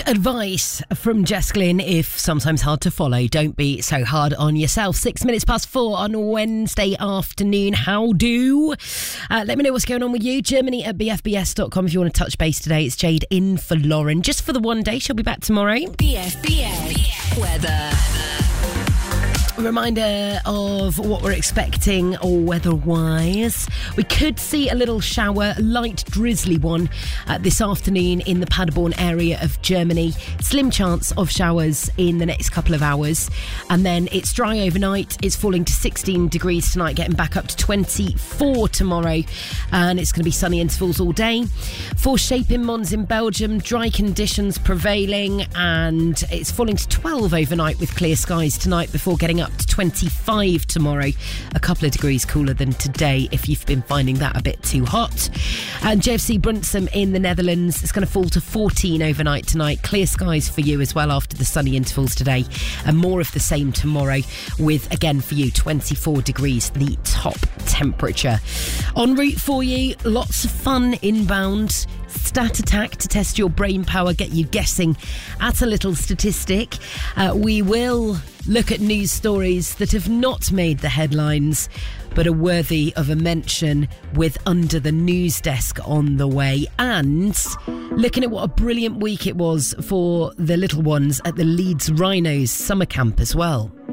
advice from Jess Glynn. If sometimes hard to follow, don't be so hard on yourself. 6 minutes past 4 on Wednesday afternoon. How do? Let me know what's going on with you. Germany at bfbs.com if you want to touch base today. It's Jade in for Lauren. Just for the one day. She'll be back tomorrow. BFBS weather. A reminder of what we're expecting weather-wise. We could see a little shower, a light drizzly one this afternoon in the Paderborn area of Germany. Slim chance of showers in the next couple of hours. And then it's dry overnight. It's falling to 16 degrees tonight, getting back up to 24 tomorrow. And it's going to be sunny intervals all day. For shape in Mons in Belgium, dry conditions prevailing. And it's falling to 12 overnight with clear skies tonight before getting up to 25 tomorrow. A couple of degrees cooler than today if you've been finding that a bit too hot. And JFC Brunsum in the Netherlands, it's going to fall to 14 overnight tonight. Clear skies for you as well after the sunny intervals today, and more of the same tomorrow with, again for you, 24 degrees the top temperature. En route for you, lots of fun inbound. Stat Attack to test your brain power, get you guessing at a little statistic. We will look at news stories that have not made the headlines but are worthy of a mention, with Under the News Desk on the way, and looking at what a brilliant week it was for the little ones at the Leeds Rhinos summer camp as well.